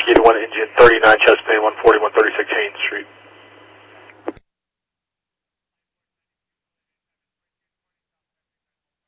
Whiskey to 1 engine 39, chest pain 141.